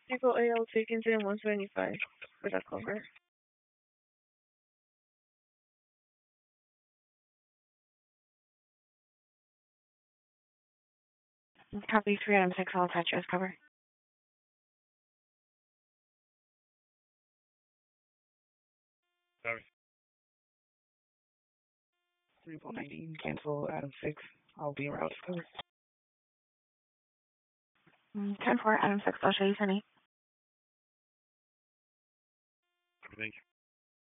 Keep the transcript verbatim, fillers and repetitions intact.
People A L taken to one seventy-five for that cover. Copy three item six, I'll attach you as cover. Sorry. three point nineteen, cancel item six. I'll be around as cover. ten four, item six, I'll show you Sunny. Thank you.